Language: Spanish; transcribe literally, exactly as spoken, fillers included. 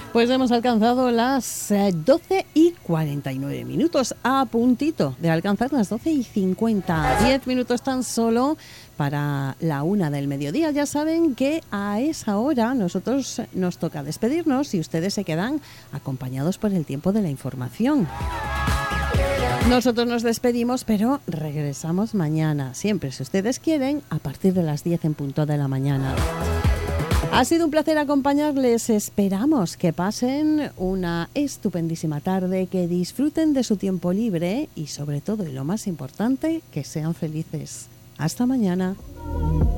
Pues hemos alcanzado las eh, doce y cuarenta y nueve minutos, a puntito de alcanzar las doce y cincuenta. diez minutos tan solo para la una del mediodía. Ya saben que a esa hora nosotros nos toca despedirnos y ustedes se quedan acompañados por el tiempo de la información. Nosotros nos despedimos, pero regresamos mañana, siempre, si ustedes quieren, a partir de las diez en punto de la mañana. Ha sido un placer acompañarles. Esperamos que pasen una estupendísima tarde, que disfruten de su tiempo libre y, sobre todo, y lo más importante, que sean felices. Hasta mañana.